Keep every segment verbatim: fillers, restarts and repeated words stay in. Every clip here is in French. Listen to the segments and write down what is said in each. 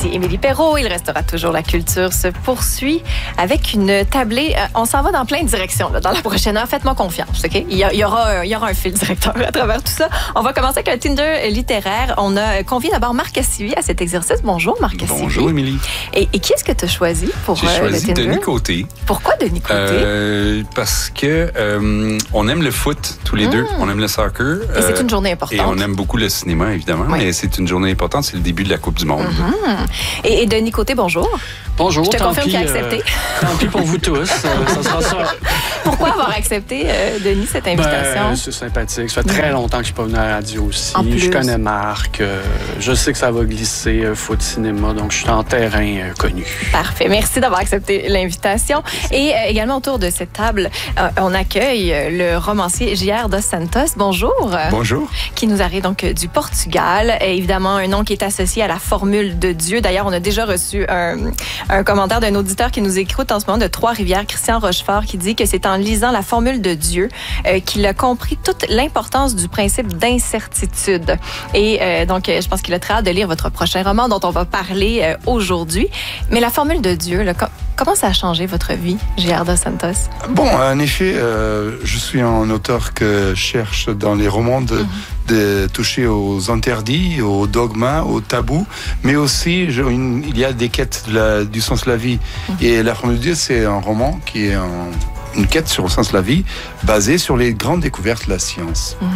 Ici Émilie Perrault. Il restera toujours la culture se poursuit avec une tablée. On s'en va dans plein de directions là, dans la prochaine heure. Faites-moi confiance, OK? Il y, a, il, y aura, il y aura un fil directeur à travers tout ça. On va commencer avec un Tinder littéraire. On a convié d'abord Marc Cassivi à cet exercice. Bonjour, Marc Cassivi. Bonjour, Émilie. Et, et qui est-ce que tu as choisi pour J'ai euh, choisi le Tinder? Denis Côté. Pourquoi Denis Côté? Euh, parce que euh, on aime le foot tous les mmh. deux. On aime le soccer. Et c'est une journée importante. Et on aime beaucoup le cinéma, évidemment. Oui. Mais c'est une journée importante. C'est le début de la Coupe du Monde. Mmh. Et, et Denis Côté, bonjour. Bonjour. Je te confirme qu'il a accepté. Euh, tant pis pour vous tous. Euh, ça sera ça. Pourquoi avoir accepté, euh, Denis, cette invitation? Ben, c'est sympathique. Ça fait très mmh. longtemps que je suis pas venu à la radio aussi. En plus. Je connais Marc. Euh, je sais que ça va glisser euh, foot cinéma. Donc, je suis en terrain euh, connu. Parfait. Merci d'avoir accepté l'invitation. Et euh, également autour de cette table, euh, on accueille euh, le romancier J R dos Santos. Bonjour. Bonjour. Qui nous arrive donc du Portugal. Et évidemment, un nom qui est associé à la formule de Dieu. D'ailleurs, on a déjà reçu un, un commentaire d'un auditeur qui nous écoute en ce moment de Trois-Rivières, Christian Rochefort, qui dit que c'est en lisant la formule de Dieu euh, qu'il a compris toute l'importance du principe d'incertitude. Et euh, donc, je pense qu'il a très hâte de lire votre prochain roman dont on va parler euh, aujourd'hui. Mais la formule de Dieu, là, com- comment ça a changé votre vie, J R dos Santos? Bon, en effet, euh, je suis un auteur que cherche dans les romans de, mm-hmm. de toucher aux interdits, aux dogmas, aux tabous, mais aussi je, une, il y a des quêtes de la, du sens de la vie. Mm-hmm. Et la formule de Dieu, c'est un roman qui est un une quête sur le sens de la vie basée sur les grandes découvertes de la science. Mmh.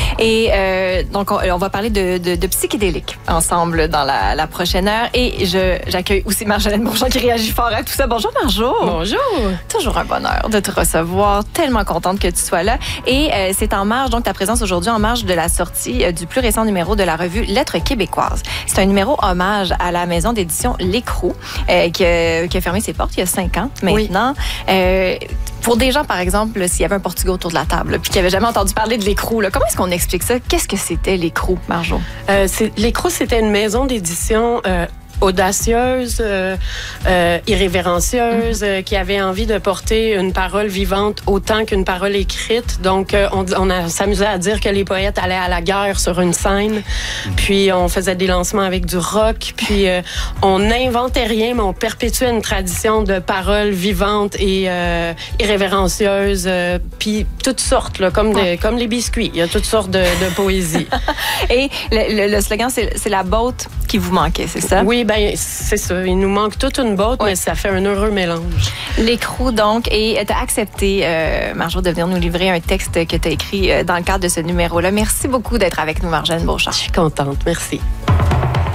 Et euh, donc, on, on va parler de, de, de psychédéliques ensemble dans la, la prochaine heure. Et je, j'accueille aussi Marjolaine Bourgeon qui réagit fort à tout ça. Bonjour, Marjo. Bonjour. Toujours un bonheur de te recevoir. Tellement contente que tu sois là. Et euh, c'est en marge, donc ta présence aujourd'hui en marge de la sortie euh, du plus récent numéro de la revue Lettres québécoises. C'est un numéro hommage à la maison d'édition L'Écrou euh, qui, a, qui a fermé ses portes il y a cinq ans maintenant. Oui. Euh, Pour des gens, par exemple, s'il y avait un Portugais autour de la table puis qui n'avaient jamais entendu parler de L'Écrou, là, comment est-ce qu'on explique ça? Qu'est-ce que c'était L'Écrou, Marjo? Euh, L'Écrou, c'était une maison d'édition euh, audacieuse, euh, euh, irrévérencieuse, euh, qui avait envie de porter une parole vivante autant qu'une parole écrite. Donc, euh, on, on a s'amusait à dire que les poètes allaient à la guerre sur une scène, puis on faisait des lancements avec du rock, puis euh, on n'inventait rien, mais on perpétuait une tradition de paroles vivantes et euh, irrévérencieuses, euh, puis toutes sortes, là, comme, des, comme les biscuits. Il y a toutes sortes de, de poésie. Et le, le, le slogan, c'est, c'est la botte qui vous manquait, c'est ça? Oui, ben c'est ça. Il nous manque toute une botte, oui. Mais ça fait un heureux mélange. L'Écrou, donc, et tu as accepté, euh, Marjo, de venir nous livrer un texte que tu as écrit euh, dans le cadre de ce numéro-là. Merci beaucoup d'être avec nous, Marjolaine Bourgeon. Je suis contente. Merci.